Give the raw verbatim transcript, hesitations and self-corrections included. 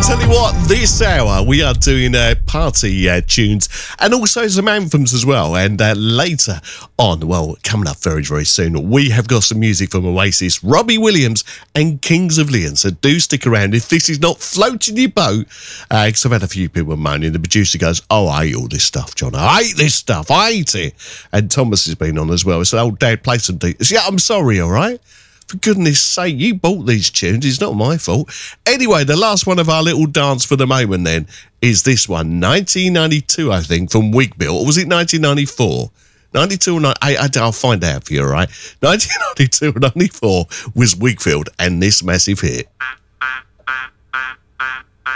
Tell you what, this hour we are doing uh, party uh, tunes and also some anthems as well. And uh, later on, well, coming up very, very soon, we have got some music from Oasis, Robbie Williams and Kings of Leon. So do stick around if this is not floating your boat. Because uh, I've had a few people moaning. The producer goes, oh, I hate all this stuff, John. I hate this stuff. I hate it. And Thomas has been on as well. It's an old dad, play some details. Yeah, I'm sorry, all right? For goodness sake, you bought these tunes. It's not my fault. Anyway, the last one of our little dance for the moment then is this one. nineteen ninety-two, I think, from Wigbill. Or was it nineteen ninety-four? ninety-two or I, I, I'll find out for you, all right? nineteen ninety-two or ninety-four was Wigfield and this massive hit.